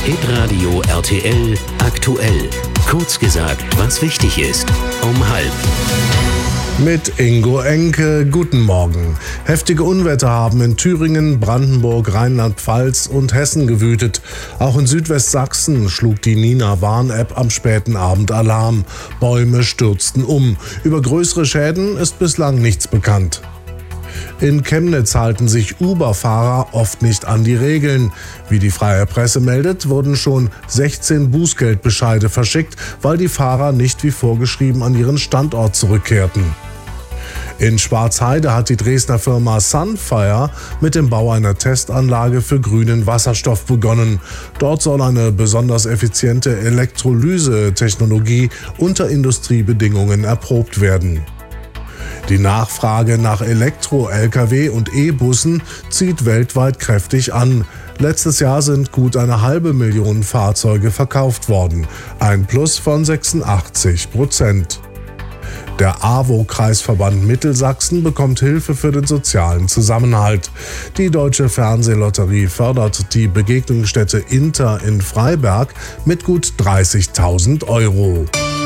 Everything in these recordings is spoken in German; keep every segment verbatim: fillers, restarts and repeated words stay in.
Hitradio R T L aktuell. Kurz gesagt, was wichtig ist. Um halb. Mit Ingo Enke, guten Morgen. Heftige Unwetter haben in Thüringen, Brandenburg, Rheinland-Pfalz und Hessen gewütet. Auch in Südwestsachsen schlug die Nina-Warn-App am späten Abend Alarm. Bäume stürzten um. Über größere Schäden ist bislang nichts bekannt. In Chemnitz halten sich Uber-Fahrer oft nicht an die Regeln. Wie die Freie Presse meldet, wurden schon sechzehn Bußgeldbescheide verschickt, weil die Fahrer nicht wie vorgeschrieben an ihren Standort zurückkehrten. In Schwarzheide hat die Dresdner Firma Sunfire mit dem Bau einer Testanlage für grünen Wasserstoff begonnen. Dort soll eine besonders effiziente Elektrolyse-Technologie unter Industriebedingungen erprobt werden. Die Nachfrage nach Elektro-L K W und E-Bussen zieht weltweit kräftig an. Letztes Jahr sind gut eine halbe Million Fahrzeuge verkauft worden, ein Plus von sechsundachtzig Prozent. Der A W O-Kreisverband Mittelsachsen bekommt Hilfe für den sozialen Zusammenhalt. Die Deutsche Fernsehlotterie fördert die Begegnungsstätte Inter in Freiberg mit gut dreißigtausend Euro.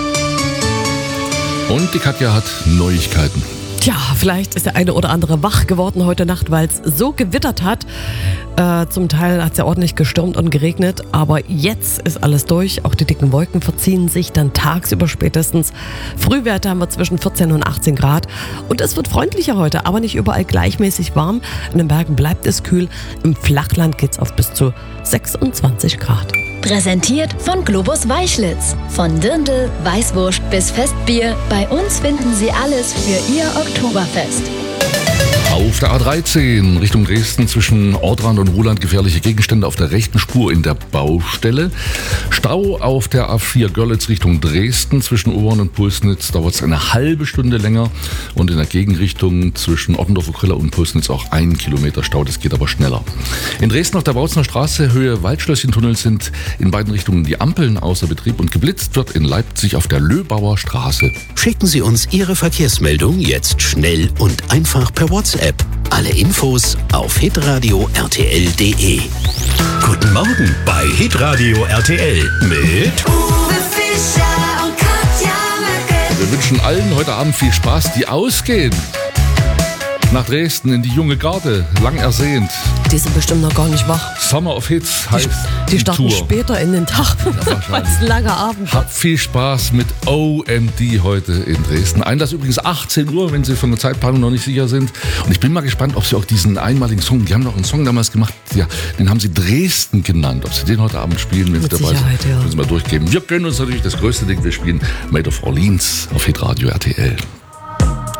Und die Katja hat Neuigkeiten. Tja, vielleicht ist der eine oder andere wach geworden heute Nacht, weil es so gewittert hat. Äh, zum Teil hat es ja ordentlich gestürmt und geregnet, aber jetzt ist alles durch. Auch die dicken Wolken verziehen sich dann tagsüber spätestens. Frühwerte haben wir zwischen vierzehn und achtzehn Grad. Und es wird freundlicher heute, aber nicht überall gleichmäßig warm. In den Bergen bleibt es kühl. Im Flachland geht es auf bis zu sechsundzwanzig Grad. Präsentiert von Globus Weißlitz. Von Dirndl, Weißwurst bis Festbier. Bei uns finden Sie alles für Ihr Oktoberfest. Auf der A dreizehn Richtung Dresden zwischen Ortrand und Ruhland gefährliche Gegenstände auf der rechten Spur in der Baustelle. Stau auf der A vier Görlitz Richtung Dresden zwischen Obern und Pulsnitz dauert es eine halbe Stunde länger und in der Gegenrichtung zwischen Ottendorf-Okrilla und Pulsnitz auch ein Kilometer Stau, das geht aber schneller. In Dresden auf der Bautzner Straße Höhe Waldschlösschen-Tunnel sind in beiden Richtungen die Ampeln außer Betrieb und geblitzt wird in Leipzig auf der Löbauer Straße. Schicken Sie uns Ihre Verkehrsmeldung jetzt schnell und einfach per WhatsApp. Alle Infos auf hitradio R T L punkt de. Guten Morgen bei Hitradio R T L mit Uwe Fischer und Katja Möcke. Wir wünschen allen heute Abend viel Spaß, die ausgehen. Nach Dresden in die junge Garde, lang ersehnt. Die sind bestimmt noch gar nicht wach. Summer of Hits heißt Die, die starten Tour. später in den Tag, Ja, weil es ein langer Abend ist. Habt viel Spaß mit O M D heute in Dresden. Einlass übrigens achtzehn Uhr, wenn Sie von der Zeitplanung noch nicht sicher sind. Und ich bin mal gespannt, ob Sie auch diesen einmaligen Song, die haben noch einen Song damals gemacht, ja, den haben Sie Dresden genannt. Ob Sie den heute Abend spielen, wenn Mit Sie dabei Sicherheit, sind, ja. müssen wir durchgeben. Wir gönnen uns natürlich das größte Ding, wir spielen Made of Orleans auf Hitradio R T L.